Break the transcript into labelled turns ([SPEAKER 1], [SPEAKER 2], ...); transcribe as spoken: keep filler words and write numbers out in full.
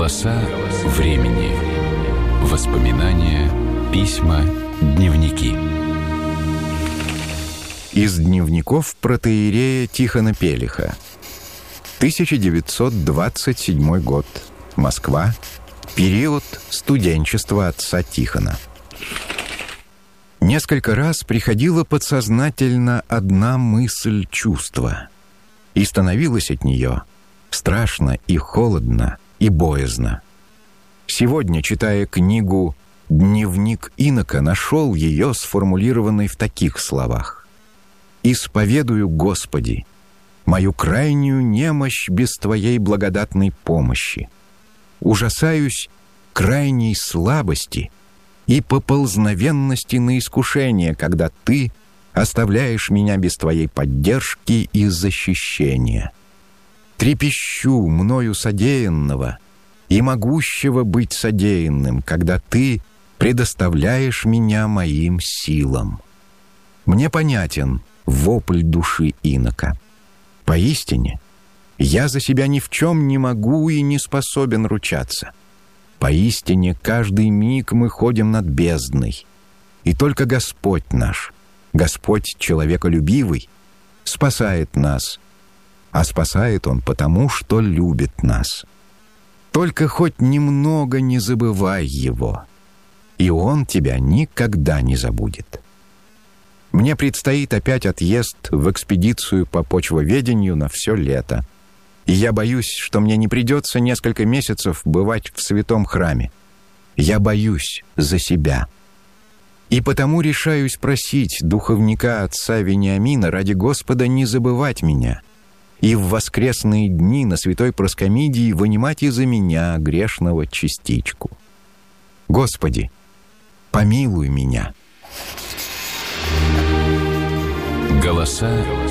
[SPEAKER 1] Голоса времени. Воспоминания, письма, дневники.
[SPEAKER 2] Из дневников протоиерея Тихона Пелиха. тысяча девятьсот двадцать седьмой год. Москва. Период студенчества отца Тихона. Несколько раз приходила подсознательно одна мысль чувства, и становилось от нее страшно и холодно и боязно. Сегодня, читая книгу «Дневник инока», нашел ее сформулированной в таких словах: «Исповедую, Господи, мою крайнюю немощь без Твоей благодатной помощи. Ужасаюсь крайней слабости и поползновенности на искушение, когда Ты оставляешь меня без Твоей поддержки и защищения. Трепещу мною содеянного и могущего быть содеянным, когда Ты предоставляешь меня моим силам». Мне понятен вопль души инока. Поистине, я за себя ни в чем не могу и не способен ручаться. Поистине, каждый миг мы ходим над бездной, и только Господь наш, Господь человеколюбивый, спасает нас, а спасает Он потому, что любит нас. Только хоть немного не забывай Его, и Он тебя никогда не забудет. Мне предстоит опять отъезд в экспедицию по почвоведению на все лето, и я боюсь, что мне не придется несколько месяцев бывать в святом храме. Я боюсь за себя. И потому решаюсь просить духовника отца Вениамина ради Господа не забывать меня и в воскресные дни на святой Проскомидии вынимать из-за меня грешного частичку. Господи, помилуй меня.
[SPEAKER 1] Голоса